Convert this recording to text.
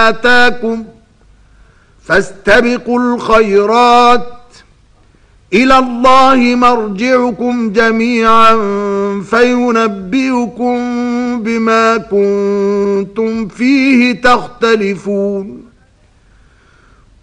آتاكم فاستبقوا الخيرات إلى الله مرجعكم جميعا فينبئكم بما كنتم فيه تختلفون